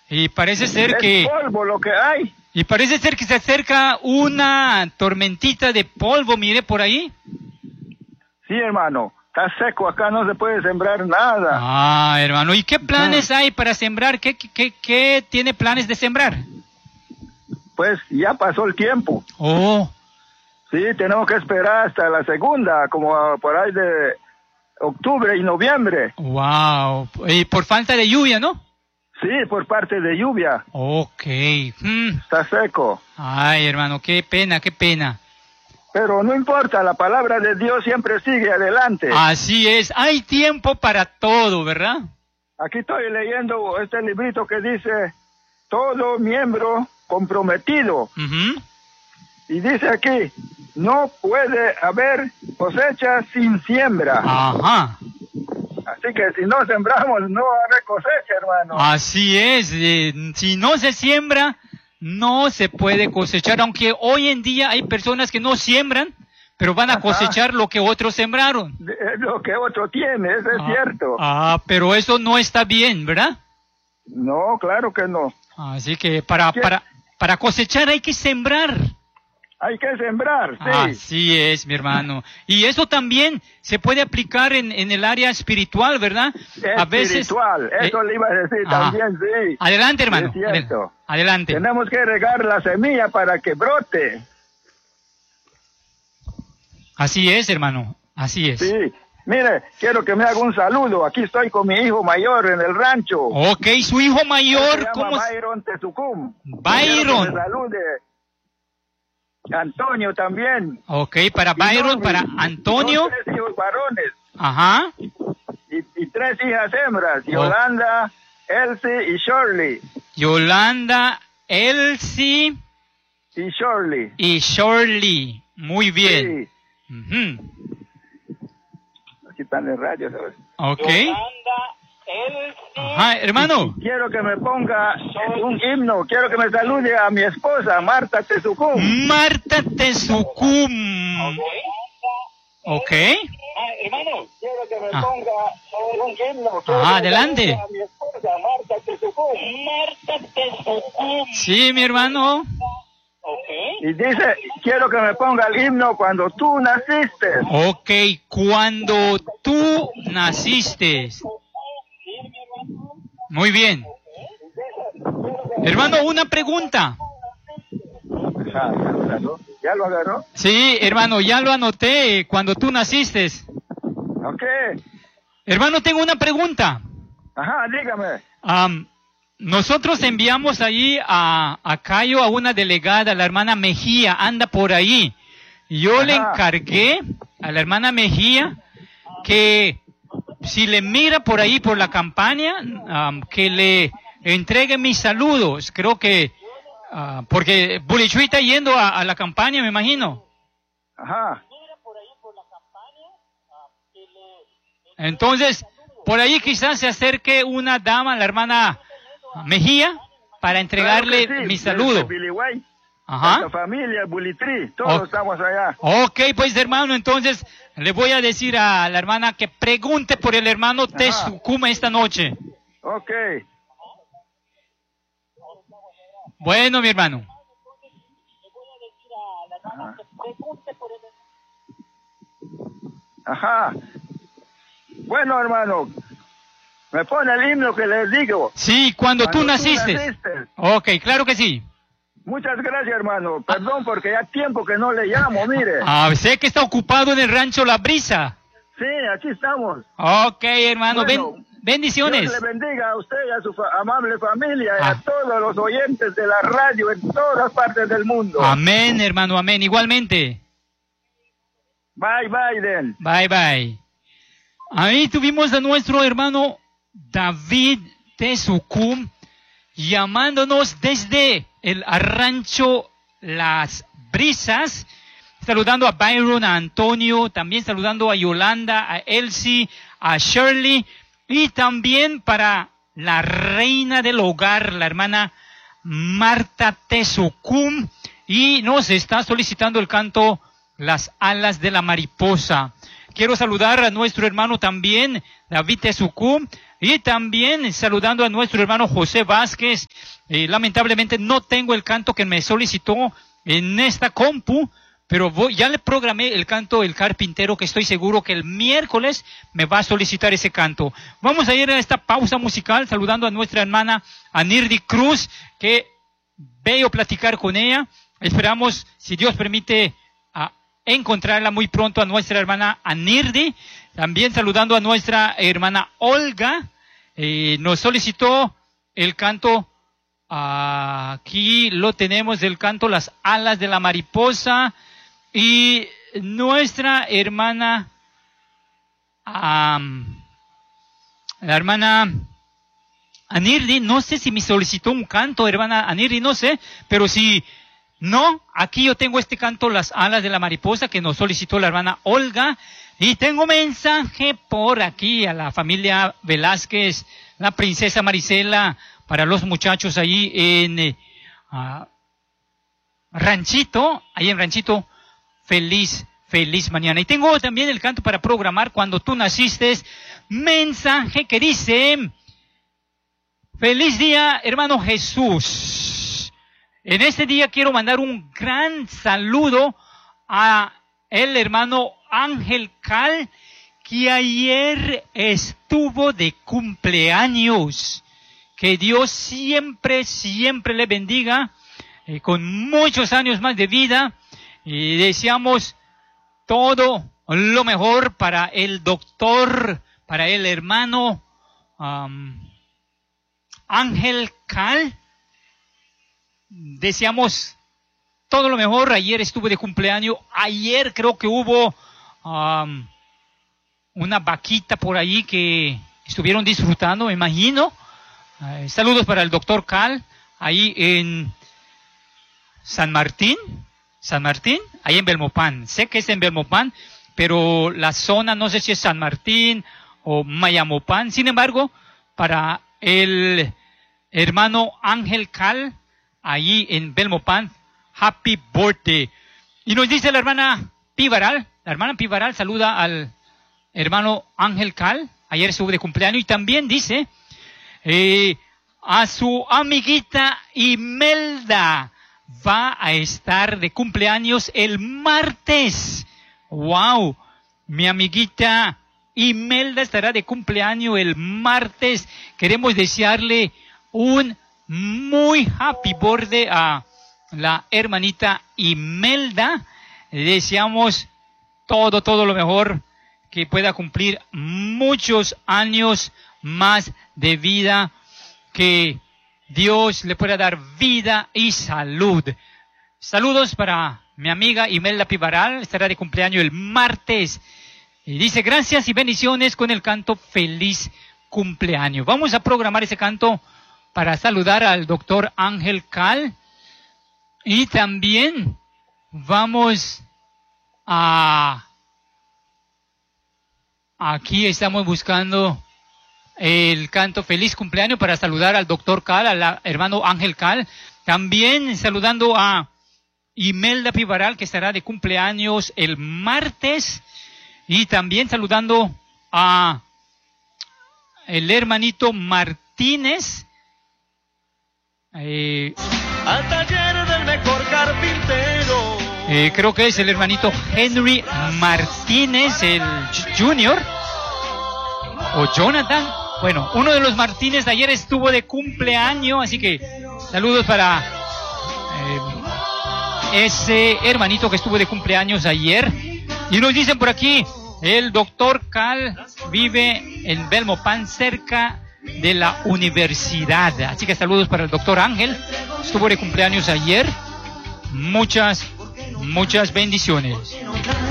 Y parece ser Es que... polvo lo que hay. Y parece ser que se acerca una tormentita de polvo, mire por ahí. Sí, hermano. Está seco, acá no se puede sembrar nada. Ah, hermano, ¿y qué planes hay para sembrar? ¿Qué tiene planes de sembrar? Pues ya pasó el tiempo. Oh, Sí, tenemos que esperar hasta la segunda, como por ahí de octubre y noviembre. wow. Y por falta de lluvia, ¿no? Sí, por parte de lluvia. Ok. Está seco. Ay, hermano, qué pena, qué pena. Pero no importa, la palabra de Dios siempre sigue adelante. Así es, hay tiempo para todo, ¿verdad? Aquí estoy leyendo este librito que dice, todo miembro comprometido. Ujú. Y dice aquí, no puede haber cosecha sin siembra. Ajá. Así que si no sembramos, no va a haber cosecha, hermano. Así es, si no se siembra, no se puede cosechar, aunque hoy en día hay personas que no siembran, pero van a Ajá. cosechar lo que otros sembraron. Es lo que otro tiene, eso es cierto. Pero eso no está bien, ¿verdad? No, claro que no. Así que para cosechar hay que sembrar. Hay que sembrar, sí. Así es, mi hermano. Y eso también se puede aplicar en el área espiritual, ¿verdad? A veces... Espiritual, eso le iba a decir también, sí. Adelante, hermano. Es cierto. Adelante. Tenemos que regar la semilla para que brote. Así es, hermano. Así es. Sí. Mire, quiero que me haga un saludo. Aquí estoy con mi hijo mayor en el rancho. Ok, su hijo mayor, Se llama ¿cómo se Byron Tezucum. Byron. Quiero que me salude. Antonio también. Ok, para Byron, para Antonio. Son 3 hijos varones Ajá. y 3 hijas hembras. Yolanda, Elsie y Shirley. Yolanda, Elsie Y Shirley. y Shirley. Muy bien. Sí. Ujú. Aquí están en radio, ¿sabes? Ok. Yolanda, Elsie. Ajá, hermano. Quiero que me ponga un himno. Quiero que me salude a mi esposa, Marta Tezucum. Marta Tezucum. Ok. Hermano, Quiero que me ponga un himno. Adelante. A mi esposa, Marta Tezucum. Marta Tezucum. Sí, mi hermano. Y dice, quiero que me ponga el himno cuando tú naciste. Ok, cuando tú naciste. Muy bien. Hermano, una pregunta. ¿Ya lo agarró? Sí, hermano, ya lo anoté, cuando tú naciste. Ok. Hermano, tengo una pregunta. Ajá, dígame. Nosotros enviamos allí a Cayo a una delegada, la hermana Mejía, anda por ahí. Yo le encargué a la hermana Mejía que si le mira por ahí por la campaña, que le entregue mis saludos. Creo que, porque Bulichui está yendo a la campaña, me imagino. Ajá. Entonces, por ahí quizás se acerque una dama, la hermana Mejía, para entregarle Claro que sí, mi saludo. Bilihuay, Ajá. la familia Bulitri, todos estamos allá. Ok, pues hermano, entonces le voy a decir a la hermana que pregunte por el hermano Tezucum esta noche. Ok. Bueno, mi hermano. Ajá. Bueno, hermano, me pone el himno que les digo. Sí, cuando tú naciste. Ok, claro que sí. Muchas gracias, hermano. Perdón porque ya tiempo que no le llamo, mire. Sé que está ocupado en el rancho La Brisa. Sí, aquí estamos. Ok, hermano, Bueno, bendiciones. Dios le bendiga a usted y a su amable familia y a todos los oyentes de la radio en todas partes del mundo. Amén, hermano, amén. Igualmente. Bye, Biden. Bye, bye. Ahí tuvimos a nuestro hermano David Tezucum llamándonos desde el rancho Las Brisas, saludando a Byron, a Antonio, también saludando a Yolanda, a Elsie, a Shirley, y también para la reina del hogar, la hermana Marta Tezucum, y nos está solicitando el canto Las alas de la mariposa. Quiero saludar a nuestro hermano también, David Tezucum, Y también saludando a nuestro hermano José Vázquez. Lamentablemente no tengo el canto que me solicitó en esta compu, pero ya le programé el canto El Carpintero, que estoy seguro que el miércoles me va a solicitar ese canto. Vamos a ir a esta pausa musical saludando a nuestra hermana Anirdi Cruz, que veo platicar con ella. Esperamos, si Dios permite, encontrarla muy pronto a nuestra hermana Anirdi. También saludando a nuestra hermana Olga. Nos solicitó el canto, aquí lo tenemos, del canto Las Alas de la Mariposa. Y nuestra hermana, la hermana Anirdi, no sé si me solicitó un canto, hermana Anirdi, no sé, pero si no, aquí yo tengo este canto, Las Alas de la Mariposa, que nos solicitó la hermana Olga. Y tengo mensaje por aquí a la familia Velázquez, la princesa Marisela, para los muchachos ahí en Ranchito, ahí en Ranchito. Feliz mañana. Y tengo también el canto para programar, Cuando tú naciste. Mensaje que dice: feliz día, hermano Jesús. En este día quiero mandar un gran saludo a el hermano Ángel Cal, que ayer estuvo de cumpleaños. Que Dios siempre le bendiga, con muchos años más de vida. Y deseamos todo lo mejor para el doctor, para el hermano Ángel Cal. Deseamos todo lo mejor. Ayer estuve de cumpleaños. Ayer creo que hubo una vaquita por ahí que estuvieron disfrutando, me imagino. Saludos para el doctor Cal, ahí en San Martín, ahí en Belmopán. Sé que es en Belmopán, pero la zona no sé si es San Martín o Mayamopán. Sin embargo, para el hermano Ángel Cal, allí en Belmopán, happy birthday. Y nos dice la hermana Pivaral saluda al hermano Ángel Cal, ayer estuvo de cumpleaños, y también dice a su amiguita Imelda, va a estar de cumpleaños el martes. ¡Wow! Mi amiguita Imelda estará de cumpleaños el martes. Queremos desearle un muy happy birthday a la hermanita Imelda. Deseamos todo lo mejor, que pueda cumplir muchos años más de vida, que Dios le pueda dar vida y salud. Saludos para mi amiga Imelda Pivaral, estará de cumpleaños el martes. Y dice: gracias y bendiciones con el canto Feliz Cumpleaños. Vamos a programar ese canto para saludar al doctor Ángel Cal. Y también vamos a... Aquí estamos buscando el canto Feliz Cumpleaños para saludar al doctor Cal, al hermano Ángel Cal. También saludando a Imelda Pivaral, que estará de cumpleaños el martes. Y también saludando a el hermanito Martínez. Al taller del mejor carpintero. Creo que es el hermanito Henry Martínez, el Junior. O Jonathan. Bueno, uno de los Martínez de ayer estuvo de cumpleaños, así que saludos para ese hermanito que estuvo de cumpleaños ayer. Y nos dicen por aquí, el doctor Cal vive en Belmopán, cerca de la universidad. Así que saludos para el doctor Ángel, estuvo de cumpleaños ayer. Muchas bendiciones.